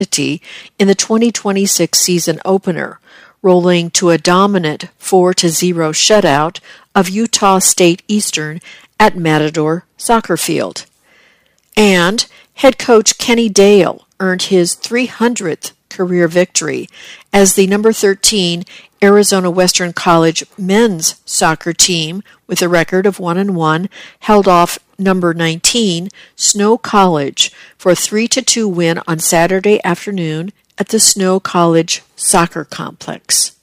in the 2026 season opener, rolling to a dominant 4-0 shutout of Utah State Eastern at Matador Soccer Field. And head coach Kenny Dale earned his 300th career victory as the number 13 Arizona Western College men's soccer team, with a record of 1-1, held off number 19 Snow College for a 3-2 win on Saturday afternoon at the Snow College Soccer Complex.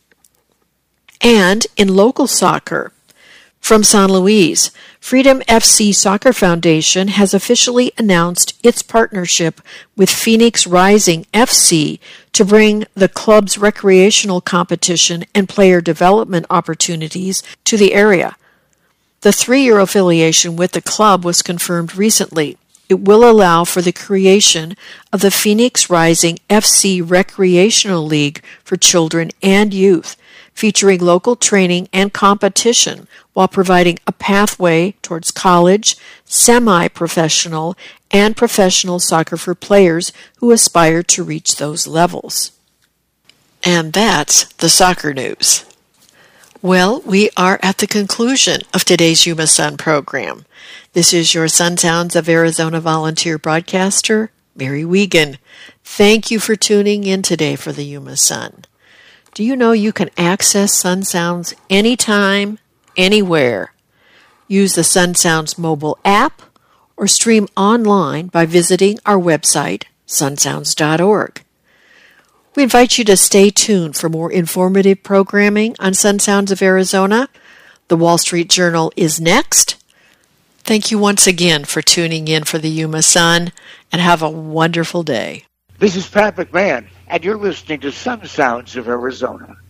And in local soccer, from San Luis, Freedom FC Soccer Foundation has officially announced its partnership with Phoenix Rising FC to bring the club's recreational competition and player development opportunities to the area. The 3-year affiliation with the club was confirmed recently. It will allow for the creation of the Phoenix Rising FC Recreational League for children and youth, featuring local training and competition while providing a pathway towards college, semi-professional, and professional soccer for players who aspire to reach those levels. And that's the soccer news. Well, we are at the conclusion of today's Yuma Sun program. This is your Sun Sounds of Arizona volunteer broadcaster, Mary Wiegand. Thank you for tuning in today for the Yuma Sun. Do you know you can access Sun Sounds anytime, anywhere? Use the Sun Sounds mobile app or stream online by visiting our website, sunsounds.org. We invite you to stay tuned for more informative programming on Sun Sounds of Arizona. The Wall Street Journal is next. Thank you once again for tuning in for the Yuma Sun, and have a wonderful day. This is Pat McMahon, and you're listening to Sun Sounds of Arizona.